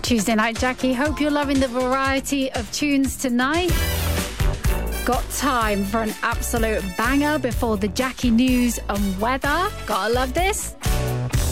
Tuesday Night Jackie, hope you're loving the variety of tunes tonight. Got time for an absolute banger before the Jackie news and weather. Gotta love this.